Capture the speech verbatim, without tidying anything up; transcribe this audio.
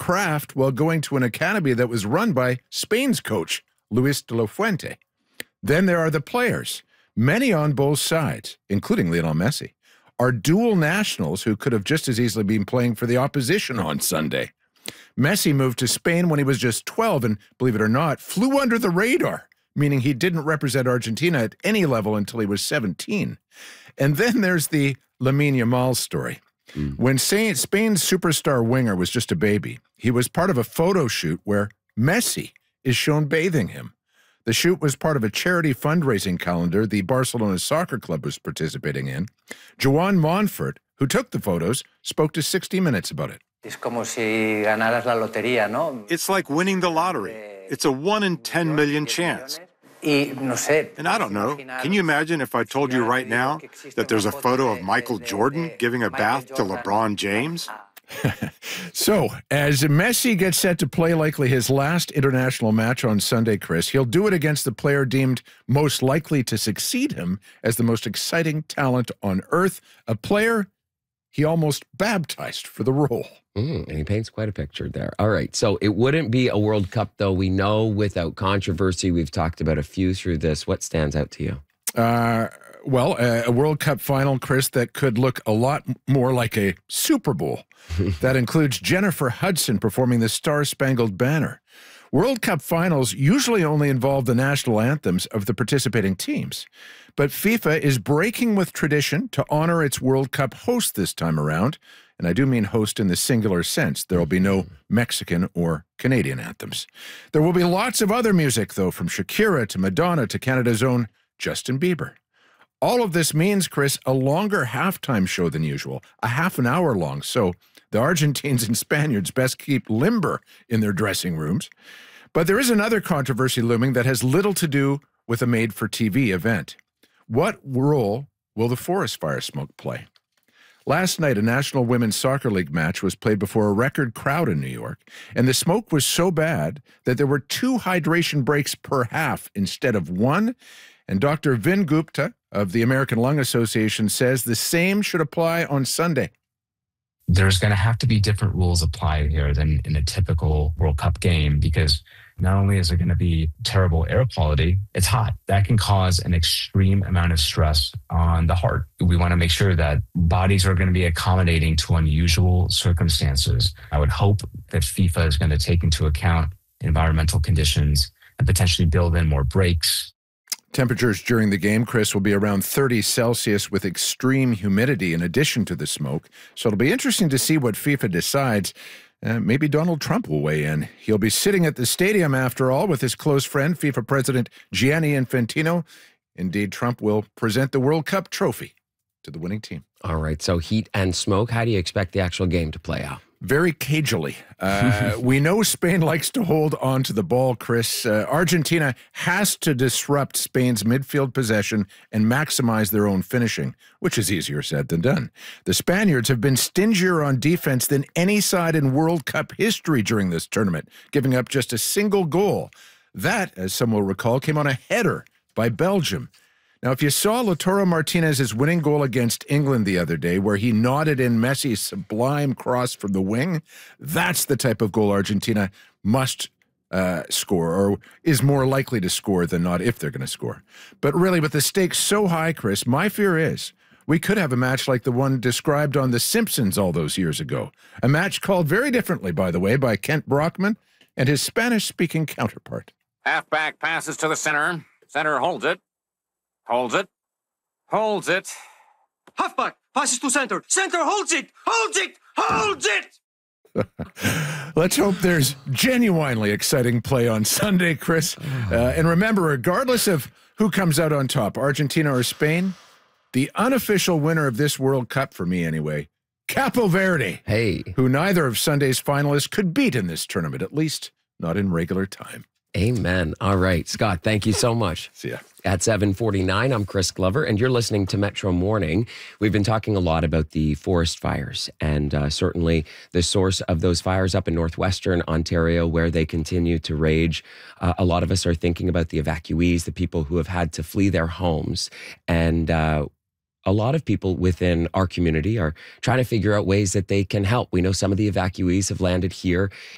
craft while going to an academy that was run by Spain's coach, Luis de la Fuente. Then there are the players. Many on both sides, including Lionel Messi, are dual nationals who could have just as easily been playing for the opposition on Sunday. Messi moved to Spain when he was just twelve and, believe it or not, flew under the radar, meaning he didn't represent Argentina at any level until he was seventeen. And then there's the Lamine Yamal story. Mm. When Spain's superstar winger was just a baby, he was part of a photo shoot where Messi is shown bathing him. The shoot was part of a charity fundraising calendar the Barcelona Soccer Club was participating in. Joan Montfort, who took the photos, spoke to sixty minutes about it. It's like winning the lottery. It's a one in ten million chance. And I don't know, can you imagine if I told you right now that there's a photo of Michael Jordan giving a bath to LeBron James? So, as Messi gets set to play likely his last international match on Sunday, Chris, he'll do it against the player deemed most likely to succeed him as the most exciting talent on earth, a player he almost baptized for the role. Mm, and he paints quite a picture there. All right, so it wouldn't be a World Cup, though. We know without controversy. We've talked about a few through this. What stands out to you? Uh, well, uh, a World Cup final, Chris, that could look a lot more like a Super Bowl. That includes Jennifer Hudson performing the Star-Spangled Banner. World Cup finals usually only involve the national anthems of the participating teams. But FIFA is breaking with tradition to honor its World Cup host this time around. And I do mean host in the singular sense. There will be no Mexican or Canadian anthems. There will be lots of other music, though, from Shakira to Madonna to Canada's own Justin Bieber. All of this means, Chris, a longer halftime show than usual, a half an hour long. So the Argentines and Spaniards best keep limber in their dressing rooms. But there is another controversy looming that has little to do with a made-for-T V event. What role will the forest fire smoke play? Last night, a National Women's Soccer League match was played before a record crowd in New York, and the smoke was so bad that there were two hydration breaks per half instead of one. And Doctor Vin Gupta of the American Lung Association says the same should apply on Sunday. There's going to have to be different rules applied here than in a typical World Cup game, because not only is there going to be terrible air quality, it's hot. That can cause an extreme amount of stress on the heart. We want to make sure that bodies are going to be accommodating to unusual circumstances. I would hope that FIFA is going to take into account environmental conditions and potentially build in more breaks. Temperatures during the game, Chris, will be around thirty Celsius with extreme humidity in addition to the smoke. So it'll be interesting to see what FIFA decides. Uh, maybe Donald Trump will weigh in. He'll be sitting at the stadium, after all, with his close friend, FIFA President Gianni Infantino. Indeed, Trump will present the World Cup trophy to the winning team. All right, so heat and smoke. How do you expect the actual game to play out? Very cagily. Uh, we know Spain likes to hold on to the ball, Chris. Uh, Argentina has to disrupt Spain's midfield possession and maximize their own finishing, which is easier said than done. The Spaniards have been stingier on defense than any side in World Cup history during this tournament, giving up just a single goal. That, as some will recall, came on a header by Belgium. Now, if you saw Lautaro Martinez's winning goal against England the other day, where he nodded in Messi's sublime cross from the wing, that's the type of goal Argentina must uh, score, or is more likely to score than not if they're going to score. But really, with the stakes so high, Chris, my fear is we could have a match like the one described on The Simpsons all those years ago. A match called very differently, by the way, by Kent Brockman and his Spanish-speaking counterpart. Halfback passes to the center. Center holds it. Holds it. Holds it. Halfback passes to center. Center holds it. Holds it. Holds it. Let's hope there's genuinely exciting play on Sunday, Chris. Uh, and remember, regardless of who comes out on top, Argentina or Spain, the unofficial winner of this World Cup, for me anyway, Capo Verde, hey, who neither of Sunday's finalists could beat in this tournament, at least not in regular time. Amen. All right, Scott, thank you so much. See ya. At seven forty-nine, I'm Chris Glover, and you're listening to Metro Morning. We've been talking a lot about the forest fires, and uh, certainly the source of those fires up in northwestern Ontario, where they continue to rage. Uh, a lot of us are thinking about the evacuees, the people who have had to flee their homes, and uh, a lot of people within our community are trying to figure out ways that they can help. We know some of the evacuees have landed here